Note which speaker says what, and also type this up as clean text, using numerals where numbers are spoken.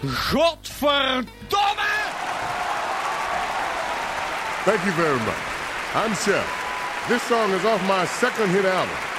Speaker 1: Godverdomme!
Speaker 2: Thank you very much. I'm Chef. This song is off my second hit album.